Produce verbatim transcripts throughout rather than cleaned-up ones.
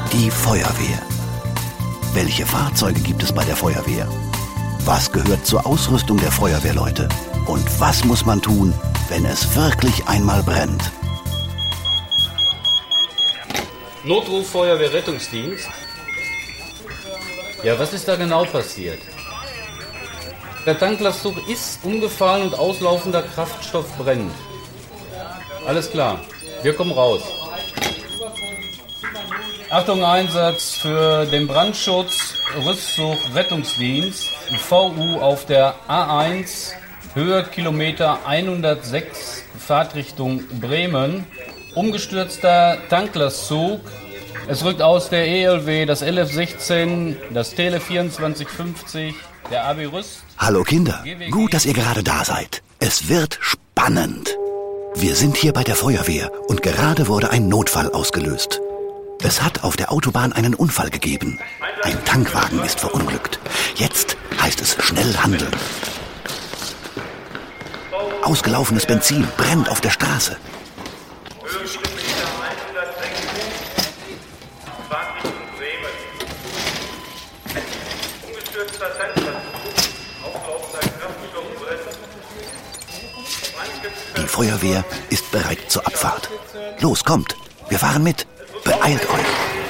Die Feuerwehr. Welche Fahrzeuge gibt es bei der Feuerwehr? Was gehört zur Ausrüstung der Feuerwehrleute? Und was muss man tun, wenn es wirklich einmal brennt? Notruf Feuerwehrrettungsdienst. Ja, was ist da genau passiert? Der Tanklastzug ist umgefallen und auslaufender Kraftstoff brennt. Alles klar, wir kommen raus. Achtung, Einsatz für den Brandschutz, Rüstzug, Rettungsdienst, V U auf der A eins, Höhe Kilometer hundertsechs, Fahrtrichtung Bremen. Umgestürzter Tanklastzug. Es rückt aus der E L W, das L F sechzehn, das Tele vierundzwanzig fünfzig, der A B Rüst. Hallo Kinder, gut, dass ihr gerade da seid. Es wird spannend. Wir sind hier bei der Feuerwehr und gerade wurde ein Notfall ausgelöst. Es hat auf der Autobahn einen Unfall gegeben. Ein Tankwagen ist verunglückt. Jetzt heißt es schnell handeln. Ausgelaufenes Benzin brennt auf der Straße. Die Feuerwehr ist bereit zur Abfahrt. Los, kommt, wir fahren mit. Beeilt euch.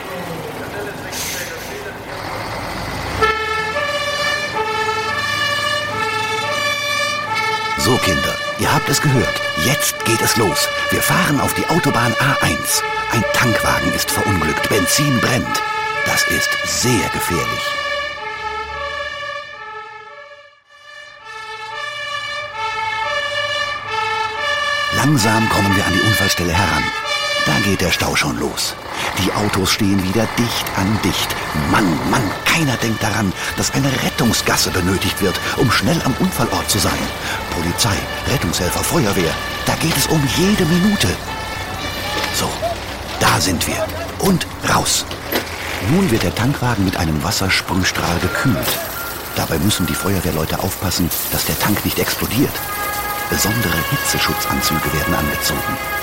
So, Kinder, ihr habt es gehört. Jetzt geht es los. Wir fahren auf die Autobahn A eins. Ein Tankwagen ist verunglückt. Benzin brennt. Das ist sehr gefährlich. Langsam kommen wir an die Unfallstelle heran. Da geht der Stau schon los. Die Autos stehen wieder dicht an dicht. Mann, Mann, keiner denkt daran, dass eine Rettungsgasse benötigt wird, um schnell am Unfallort zu sein. Polizei, Rettungshelfer, Feuerwehr, da geht es um jede Minute. So, da sind wir. Und raus. Nun wird der Tankwagen mit einem Wassersprühstrahl gekühlt. Dabei müssen die Feuerwehrleute aufpassen, dass der Tank nicht explodiert. Besondere Hitzeschutzanzüge werden angezogen.